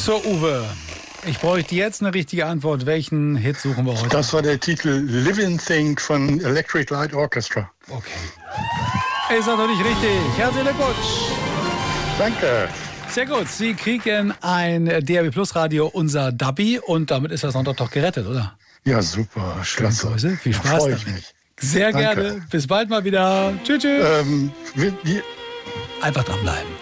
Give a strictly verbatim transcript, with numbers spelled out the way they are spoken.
So, Uwe, ich bräuchte jetzt eine richtige Antwort. Welchen Hit suchen wir heute? Das war der Titel Living Thing von Electric Light Orchestra. Okay. Ist aber nicht richtig. Herzlichen Glückwunsch. Danke. Sehr gut. Sie kriegen ein D A B Plus Radio, unser Dubby. Und damit ist der Sonntag doch gerettet, oder? Ja, super. Klasse. Grüße. Viel Spaß Da freu damit. ich mich. Sehr Danke. gerne. Bis bald mal wieder. Tschüss, tschüss. Ähm, wir, wir Einfach dranbleiben.